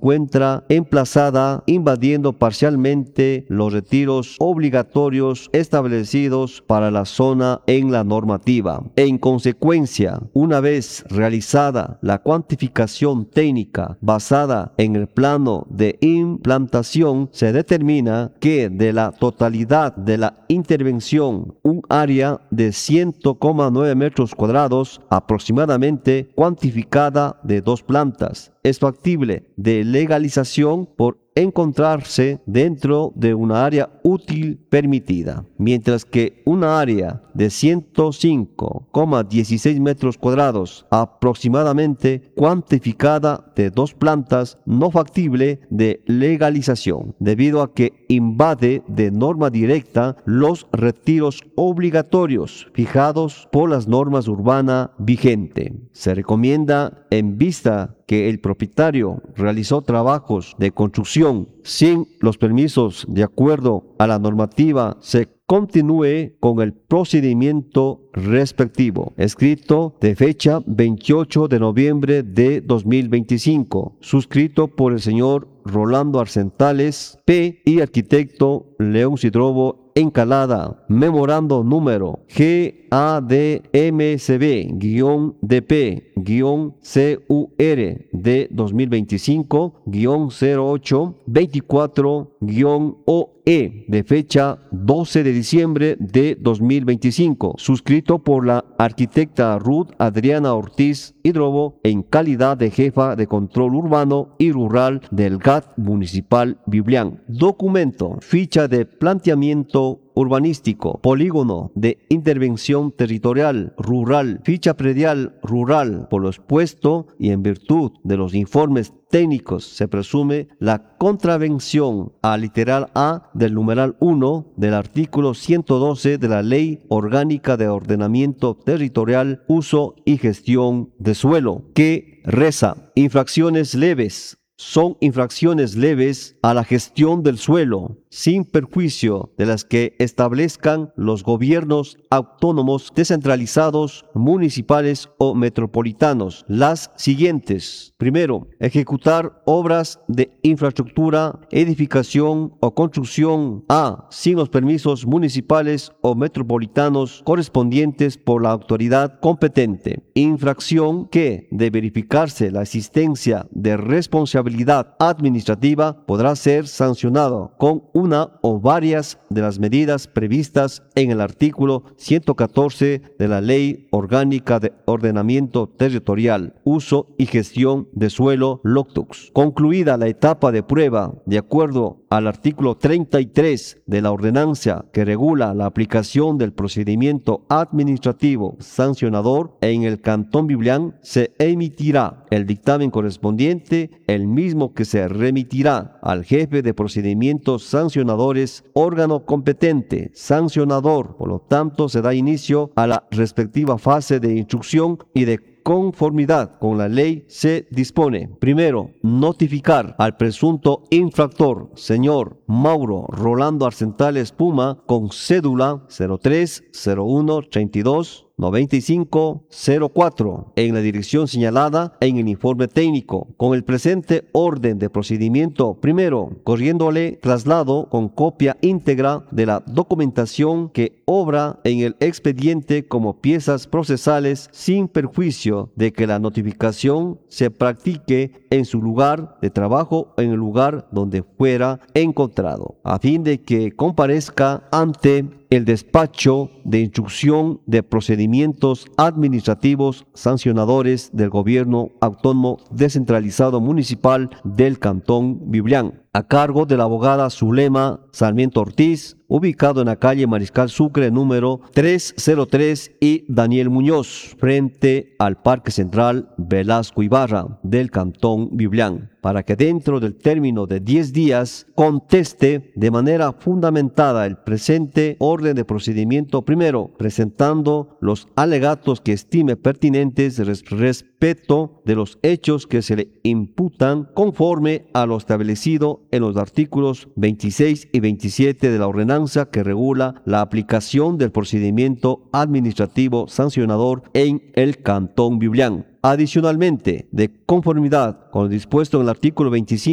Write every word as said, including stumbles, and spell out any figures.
encuentra emplazada invadiendo parcialmente los retiros obligatorios establecidos para la zona en la normativa. En consecuencia, una vez realizada la cuantificación técnica basada en el plano de implantación, se determina que de la totalidad de la intervención, un área de cien coma nueve metros cuadrados aproximadamente cuantificada de dos plantas es factible de legalización por encontrarse dentro de una área útil permitida, mientras que una área de ciento cinco coma dieciséis metros cuadrados aproximadamente cuantificada de dos plantas no factible de legalización, debido a que invade de norma directa los retiros obligatorios fijados por las normas urbanas vigentes. Se recomienda, en vista que el propietario realizó trabajos de construcción sin los permisos de acuerdo a la normativa, se continúe con el procedimiento respectivo. Escrito de fecha veintiocho de noviembre de dos mil veinticinco, suscrito por el señor Rolando Arcentales P. y arquitecto León Sidrobo Encalada, memorando número G A D M C B-D P-C U R de dos mil veinticinco cero ocho veinticuatro O E de fecha doce de diciembre de dos mil veinticinco, suscrito por la arquitecta Ruth Adriana Ortiz Hidrobo en calidad de jefa de control urbano y rural del G A T municipal Biblián. Documento: ficha de planteamiento urbanístico, polígono de intervención territorial rural, ficha predial rural. Por lo expuesto y en virtud de los informes técnicos, se presume la contravención al literal A del numeral uno del artículo ciento doce de la Ley Orgánica de Ordenamiento Territorial, Uso y Gestión de Suelo, que reza: infracciones leves son infracciones leves a la gestión del suelo, sin perjuicio de las que establezcan los gobiernos autónomos descentralizados, municipales o metropolitanos. Las siguientes: primero, ejecutar obras de infraestructura, edificación o construcción A, sin los permisos municipales o metropolitanos correspondientes por la autoridad competente. Infracción que, de verificarse la existencia de responsabilidad administrativa, podrá ser sancionado con una o varias de las medidas previstas en el artículo ciento catorce de la Ley Orgánica de Ordenamiento Territorial, Uso y Gestión de Suelo, LOCTUS. Concluida la etapa de prueba, de acuerdo al artículo treinta y tres de la ordenanza que regula la aplicación del procedimiento administrativo sancionador en el Cantón Biblián, se emitirá el dictamen correspondiente, el mismo que se remitirá al jefe de procedimientos sancionadores, órgano competente sancionador. Por lo tanto, se da inicio a la respectiva fase de instrucción y de conformidad con la ley. Se dispone: primero, notificar al presunto infractor, señor Mauro Rolando Arcentales Puma, con cédula cero tres cero uno treinta y dos noventa y cinco cero cuatro, en la dirección señalada en el informe técnico, con el presente orden de procedimiento. Primero, corriéndole traslado con copia íntegra de la documentación que obra en el expediente como piezas procesales, sin perjuicio de que la notificación se practique en su lugar de trabajo o en el lugar donde fuera encontrado, a fin de que comparezca ante el despacho de instrucción de procedimientos administrativos sancionadores del Gobierno Autónomo Descentralizado Municipal del Cantón Biblián, a cargo de la abogada Zulema Sarmiento Ortiz, ubicado en la calle Mariscal Sucre número trescientos tres, y Daniel Muñoz, frente al Parque Central Velasco Ibarra del Cantón Biblián, para que dentro del término de diez días conteste de manera fundamentada el presente orden de procedimiento, primero presentando los alegatos que estime pertinentes respecto de los hechos que se le imputan conforme a lo establecido en los artículos veintiséis y veintisiete de la ordenanza que regula la aplicación del procedimiento administrativo sancionador en el Cantón Biblián. Adicionalmente, de conformidad con lo dispuesto en el artículo veinticinco